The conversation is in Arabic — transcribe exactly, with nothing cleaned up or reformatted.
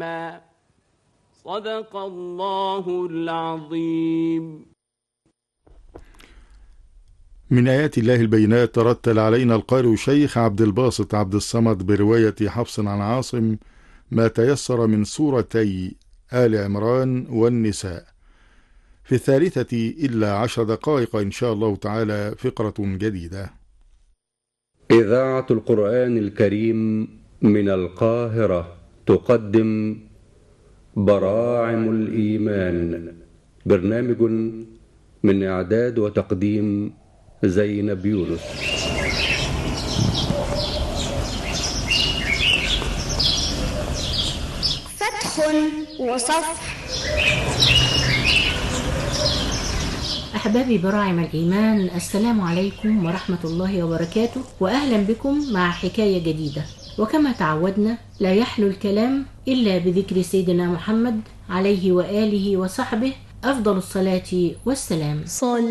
علما. صدق الله العظيم. من آيات الله البينات ترتل علينا القارئ الشيخ عبد الباسط عبد الصمد برواية حفص عن عاصم ما تيسر من سورتي آل عمران والنساء. في الثالثة إلا عشر دقائق إن شاء الله تعالى فقرة جديدة. إذاعة القرآن الكريم من القاهرة تقدم براعم الإيمان، برنامج من إعداد وتقديم زينب يونس. فتح وصفح. أحبابي براعم الإيمان، السلام عليكم ورحمة الله وبركاته، وأهلا بكم مع حكاية جديدة. وكما تعودنا لا يحلو الكلام إلا بذكر سيدنا محمد عليه وآله وصحبه أفضل الصلاة والسلام. صل